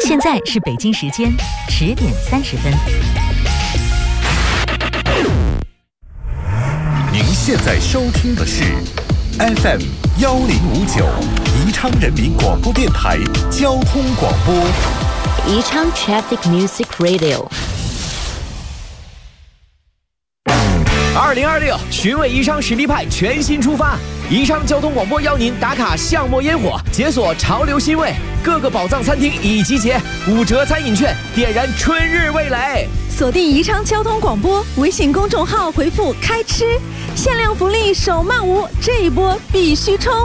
现在是北京时间10点30分。 您现在收听的是 FM 1059宜昌人民广播电台交通广播。 宜昌 Traffic Music Radio。 2026寻味宜昌实力派全新出发，宜昌交通广播邀您打卡巷陌烟火，解锁潮流新味，各个宝藏餐厅已集结，5折餐饮券，点燃春日味蕾。 锁定宜昌交通广播微信公众号，回复开吃，限量福利手慢无，这一波必须冲！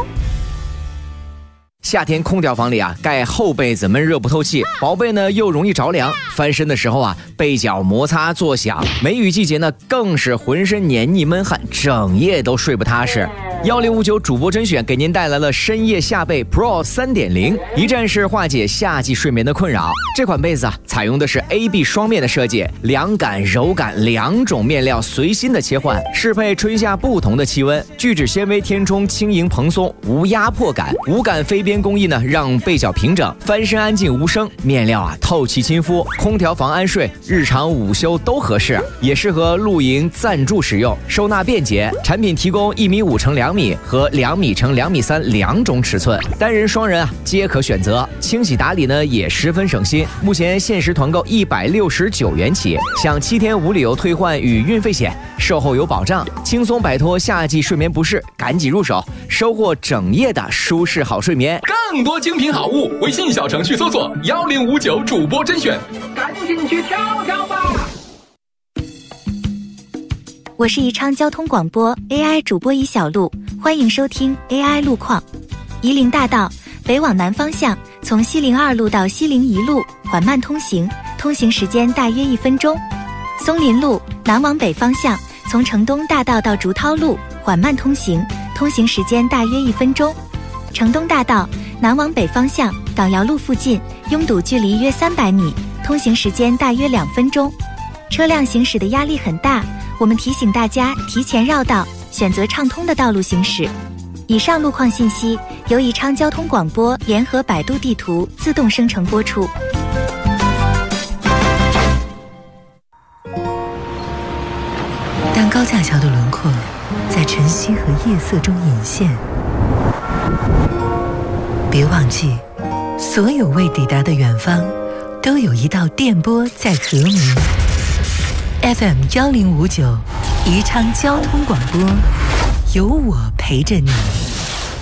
夏天空调房里啊，盖厚被子闷热不透气，薄被呢又容易着凉，翻身的时候啊，被角摩擦作响，梅雨季节呢更是浑身黏腻闷汗，整夜都睡不踏实。1059主播甄选给您带来了深夜夏被 Pro 3.0， 一站式化解夏季睡眠的困扰。这款被子啊，采用的是 AB 双面的设计，凉感、柔感2种面料随心的切换，适配春夏不同的气温。聚酯纤维填充轻盈蓬松，无压迫感，无感飞边工艺呢，让被角平整，翻身安静无声。面料啊，透气亲肤，空调房安睡，日常午休都合适，也适合露营暂住使用，收纳便捷。产品提供1.5米乘2米和2米乘2.3米2种尺寸，单人双人啊皆可选择。清洗打理呢也十分省心，目前限时团购169元起，享7天无理由退换与运费险，售后有保障，轻松摆脱夏季睡眠不适，赶紧入手，收获整夜的舒适好睡眠。 更多精品好物，微信小程序搜索1059主播甄选，赶紧去挑挑吧！ 我是宜昌交通广播 AI 主播宜小璐，欢迎收听 AI 路况。夷陵大道北往南方向，从西陵2路到西陵1路缓慢通行，通行时间大约1分钟。松林路南往北方向，从城东大道到竹涛路缓慢通行，通行时间大约1分钟。城东大道南往北方向，港窑路附近拥堵距离约300米，通行时间大约2分钟。车辆行驶的压力很大，我们提醒大家提前绕道，选择畅通的道路行驶。以上路况信息由宜昌交通广播联合百度地图自动生成播出。 当高架桥的轮廓在晨曦和夜色中隐现，别忘记，所有未抵达的远方，都有一道电波在和鸣。FM 1059，宜昌交通广播，有我陪着你。